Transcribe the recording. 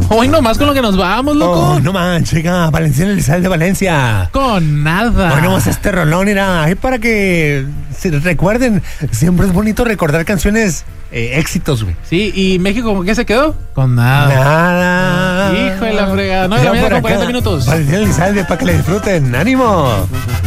Hoy nomás con lo que nos vamos, loco. Oh, no manches, chica, Valenciano Elizalde de Valencia. Con nada. Hoy nomás este rolón, mira, ahí para que se recuerden. Siempre es bonito recordar canciones éxitos, güey. Sí, ¿y México con qué se quedó? Con nada. Nada. Hijo de la fregada. No, Ya ya por con acá, 40 minutos. Valenciano Elizalde, para que le disfruten. ¡Ánimo!